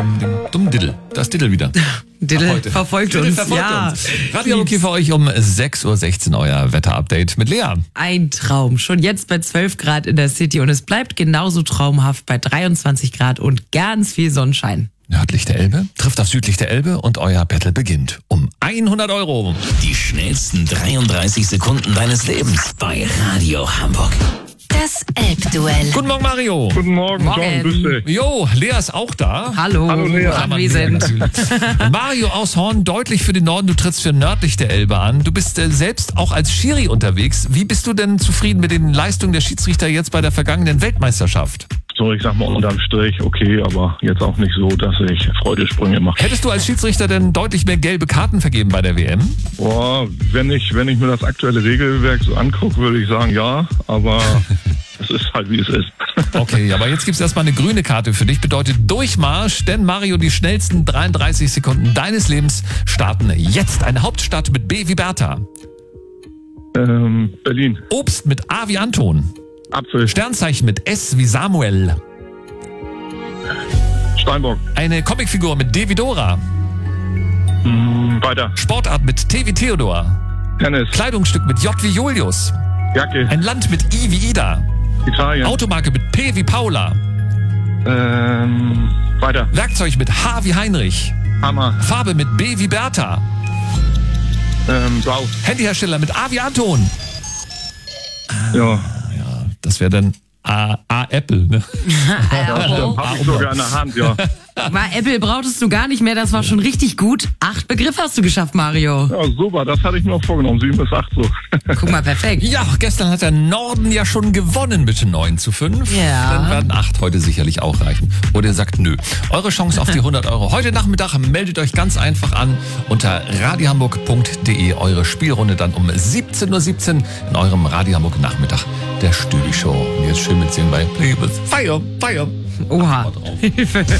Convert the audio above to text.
Diddle. Das Diddle wieder. Diddle verfolgt uns. Radio okay für euch um 6.16 Uhr, euer Wetterupdate mit Lea. Ein Traum. Schon jetzt bei 12 Grad in der City und es bleibt genauso traumhaft bei 23 Grad und ganz viel Sonnenschein. Nördlich der Elbe trifft auf südlich der Elbe und euer Battle beginnt um 100 Euro. Die schnellsten 33 Sekunden deines Lebens bei Radio Hamburg. Das Elbduell. Guten Morgen, Mario. Guten Morgen, John, grüß dich. Jo, Lea ist auch da. Hallo, Lea. anwesend. Mario aus Horn, deutlich für den Norden. Du trittst für nördlich der Elbe an. Du bist selbst auch als Schiri unterwegs. Wie bist du denn zufrieden mit den Leistungen der Schiedsrichter jetzt bei der vergangenen Weltmeisterschaft? So, ich sag mal unterm Strich, okay, aber jetzt auch nicht so, dass ich Freudesprünge mache. Hättest du als Schiedsrichter denn deutlich mehr gelbe Karten vergeben bei der WM? Boah, wenn ich mir das aktuelle Regelwerk so angucke, würde ich sagen, ja, aber es ist halt, wie es ist. Okay, aber jetzt gibt's erstmal eine grüne Karte für dich. Bedeutet Durchmarsch, denn Mario, die schnellsten 33 Sekunden deines Lebens starten jetzt. Eine Hauptstadt mit B wie Bertha. Berlin. Obst mit A wie Anton. Apfel. Sternzeichen mit S wie Samuel. Steinbock. Eine Comicfigur mit D wie Dora. Weiter. Sportart mit T wie Theodor. Tennis. Kleidungsstück mit J wie Julius. Jacke. Ein Land mit I wie Ida. Italien. Automarke mit P wie Paula. Weiter. Werkzeug mit H wie Heinrich. Hammer. Farbe mit B wie Bertha. Blau. Handyhersteller mit A wie Anton. Ja. Das wäre dann A Apple, ne? Hab ich sogar in der Hand, ja. Bei Apple brauchtest du gar nicht mehr, das war schon richtig gut. 8 Begriffe hast du geschafft, Mario. Ja, super, das hatte ich mir auch vorgenommen, 7 bis 8 so. Guck mal, perfekt. Ja, gestern hat der Norden ja schon gewonnen mit 9:5. Ja. Dann werden 8 heute sicherlich auch reichen. Oder ihr sagt nö. Eure Chance auf die 100 Euro. Heute Nachmittag meldet euch ganz einfach an unter radiohamburg.de. Eure Spielrunde dann um 17:17 Uhr in eurem Radio Hamburg Nachmittag der Stübi Show. Und jetzt schön mitsingen bei Play with Fire, Fire. Oha. Drauf. Hilfe.